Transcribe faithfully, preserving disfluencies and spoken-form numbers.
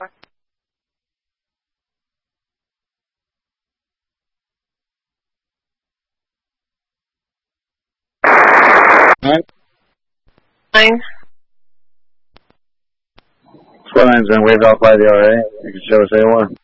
Nine. Nine. Squad line's been waved off by the R A. You can show us A one.